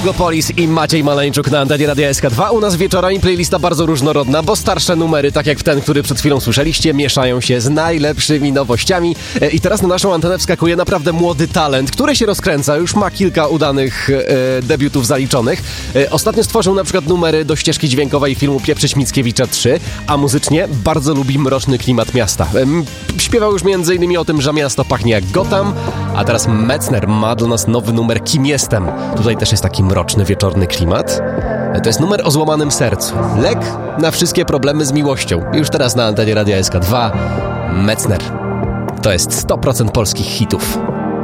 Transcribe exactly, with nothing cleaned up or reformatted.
Logopolis i Maciej Maleńczuk na antenie Radia S K dwa. U nas wieczorami playlista bardzo różnorodna, bo starsze numery, tak jak ten, który przed chwilą słyszeliście, mieszają się z najlepszymi nowościami. I teraz na naszą antenę wskakuje naprawdę młody talent, który się rozkręca, już ma kilka udanych e, debiutów zaliczonych. E, ostatnio stworzył na przykład numery do ścieżki dźwiękowej filmu Pieprzyć Mickiewicza trzy, a muzycznie bardzo lubi mroczny klimat miasta. E, śpiewał już między innymi o tym, że miasto pachnie jak Gotham, a teraz Metzner ma dla nas nowy numer Kim jestem. Tutaj też jest taki mroczny, wieczorny klimat. To jest numer o złamanym sercu. Lek na wszystkie problemy z miłością. Już teraz na antenie Radia S K dwa Metzner. To jest sto procent polskich hitów.